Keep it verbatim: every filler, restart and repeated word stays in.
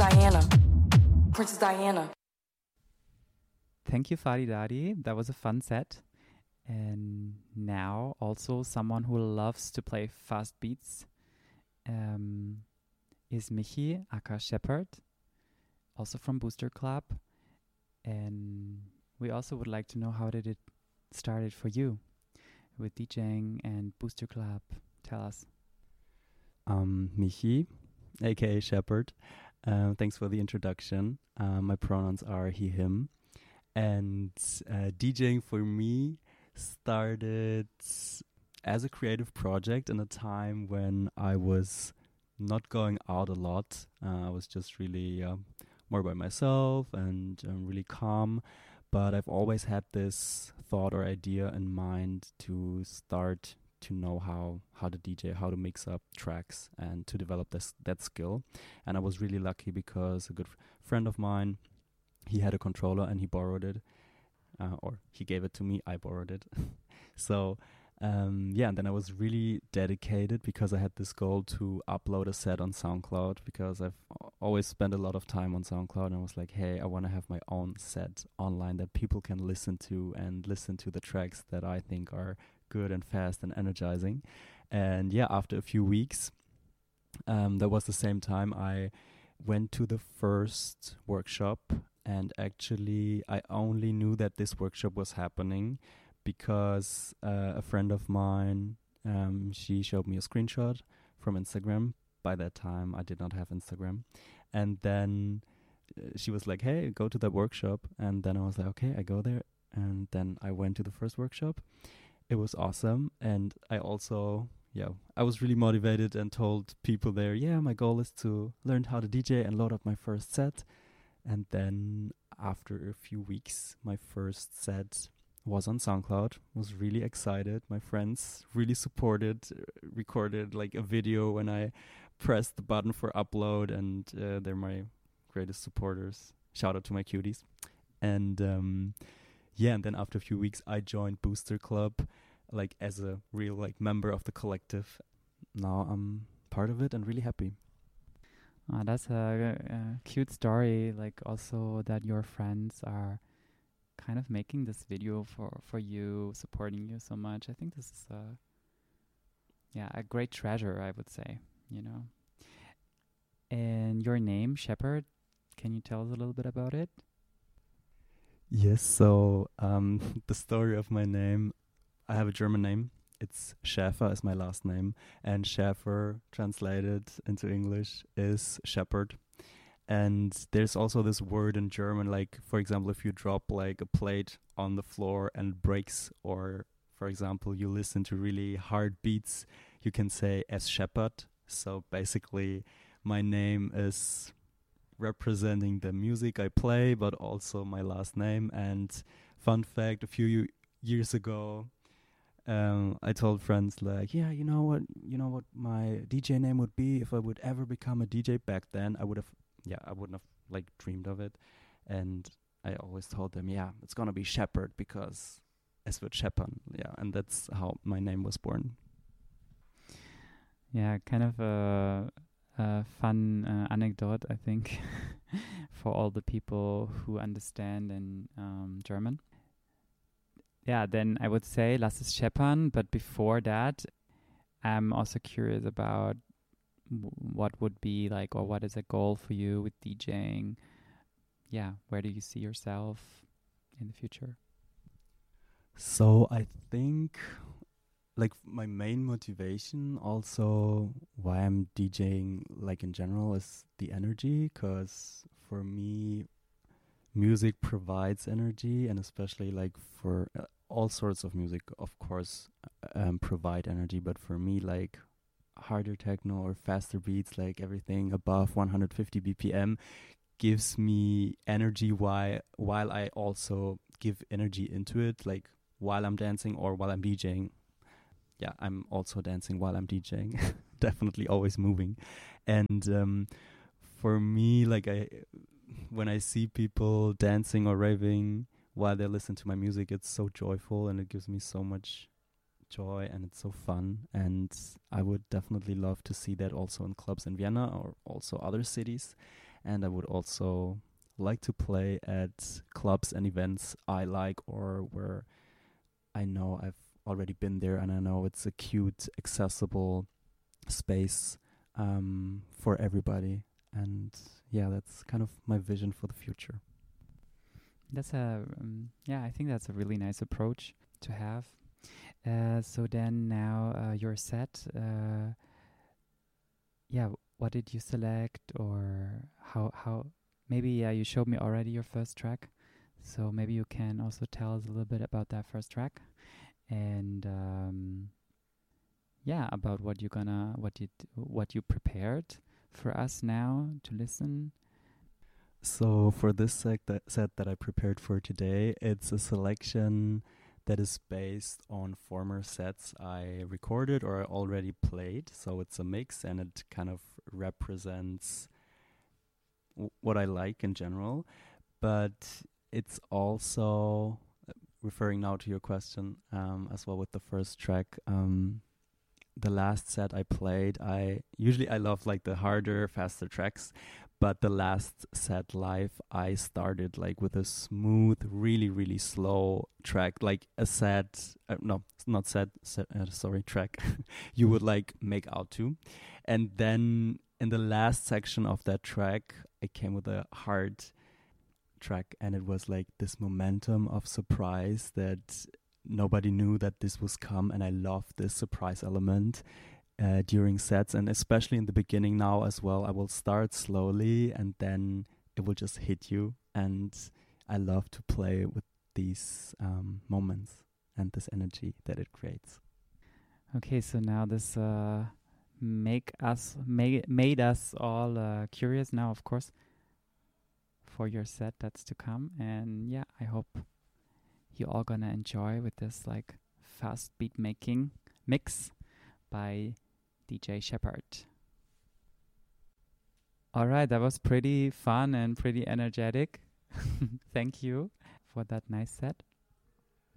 Diana. Princess Diana. Thank you, Fadi Dadi. That was a fun set. And now also someone who loves to play fast beats um, is Michi, aka Shepard, also from Booster Club. And we also would like to know, how did it started for you with DJing and Booster Club? Tell us. Um, Michi, aka Shepard. Uh, thanks for the introduction. Uh, my pronouns are he, him. And uh, DJing for me started as a creative project in a time when I was not going out a lot. Uh, I was just really uh, more by myself and um, really calm. But I've always had this thought or idea in mind to start to know how, how to D J, how to mix up tracks and to develop this that skill. And I was really lucky because a good f- friend of mine, he had a controller and he borrowed it. Uh, or he gave it to me, I borrowed it. so, um, yeah, and then I was really dedicated because I had this goal to upload a set on SoundCloud, because I've a- always spent a lot of time on SoundCloud, and I was like, hey, I want to have my own set online that people can listen to and listen to the tracks that I think are good and fast and energizing. And yeah, after a few weeks, um, that was the same time I went to the first workshop. And actually, I only knew that this workshop was happening because uh, a friend of mine, um, she showed me a screenshot from Instagram. By that time, I did not have Instagram. And then uh, she was like, hey, go to that workshop. And then I was like, okay, I go there. And then I went to the first workshop. It was awesome. And I also, yeah, I was really motivated and told people there, yeah, my goal is to learn how to D J and load up my first set. And then after a few weeks, my first set was on SoundCloud. Was really excited. My friends really supported, uh, recorded like a video when I pressed the button for upload, and uh, they're my greatest supporters. Shout out to my cuties. And um, yeah, and then after a few weeks, I joined Booster Club, like as a real like member of the collective. Now I'm part of it and really happy. Uh, that's a, a cute story. Like also that your friends are kind of making this video for, for you, supporting you so much. I think this is a, yeah, a great treasure, I would say, you know. And your name, Shepard, can you tell us a little bit about it? Yes, so um, the story of my name, I have a German name. It's Schäfer is my last name, and Schäfer translated into English is shepherd. And there's also this word in German, like, for example, if you drop like a plate on the floor and it breaks, or for example, you listen to really hard beats, you can say es scheppert. So basically, my name is representing the music I play, but also my last name. And fun fact, a few years ago, Um, I told friends like, yeah, you know what, you know what my D J name would be if I would ever become a D J. Back then, I would have, yeah, I wouldn't have like dreamed of it, and I always told them, yeah, it's gonna be Shepard because es wird scheppern, yeah, and that's how my name was born. Yeah, kind of a, a fun uh, anecdote, I think, for all the people who understand in um, German. Yeah, then I would say lass es scheppern, but before that, I'm also curious about w- what would be like, or what is a goal for you with DJing? Yeah, where do you see yourself in the future? So I think, like, my main motivation also why I'm DJing, like, in general, is the energy, because for me, music provides energy, and especially like for uh, all sorts of music, of course, um, provide energy. But for me, like harder techno or faster beats, like everything above one hundred fifty B P M, gives me energy. While while I also give energy into it, like while I'm dancing or while I'm DJing. Yeah, I'm also dancing while I'm DJing. Definitely always moving, and um, for me, like I. when I see people dancing or raving while they listen to my music, it's so joyful and it gives me so much joy and it's so fun. And I would definitely love to see that also in clubs in Vienna or also other cities. and I would also like to play at clubs and events I like, or where I know I've already been there and I know it's a cute, accessible space um, for everybody. And yeah, that's kind of my vision for the future. That's a um, yeah, I think that's a really nice approach to have. Uh, so then now uh, your set, uh, yeah, what did you select, or how how maybe yeah you showed me already your first track, so maybe you can also tell us a little bit about that first track, and um, yeah, about what you're gonna what you d- what you prepared for us now to listen. So for this set that, set that I prepared for today, it's a selection that is based on former sets I recorded or I already played. So it's a mix, and it kind of represents w- what I like in general. But it's also, uh, referring now to your question, um, as well with the first track, um, the last set I played, I usually I love like the harder, faster tracks, but the last set live, I started like with a smooth, really, really slow track, like a set, uh, no, it's not set, set uh, sorry, track you would like make out to. And then in the last section of that track, I came with a hard track, and it was like this momentum of surprise that nobody knew that this was come, and I love this surprise element uh, during sets, and especially in the beginning now as well. I will start slowly and then it will just hit you, and I love to play with these um, moments and this energy that it creates. Okay, so now this uh, make us made made us all uh, curious now, of course, for your set that's to come, and yeah, I hope you all gonna enjoy with this like fast beat making mix by D J Shepard. All right, that was pretty fun and pretty energetic. Thank you for that nice set.